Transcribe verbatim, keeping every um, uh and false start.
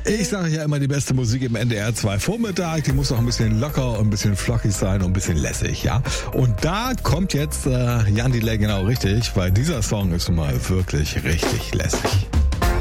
Ich sage ja immer, die beste Musik im N D R zwei Vormittag, die muss auch ein bisschen locker und ein bisschen flockig sein und ein bisschen lässig, ja. Und da kommt jetzt äh, Jan Delay genau richtig, weil dieser Song ist nun mal wirklich richtig lässig.